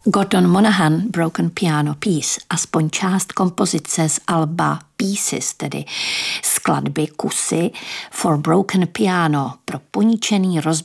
Gordon Monahan Broken Piano Piece, aspoň část kompozice z alba Pieces, tedy skladby, kusy for broken piano, pro poničený,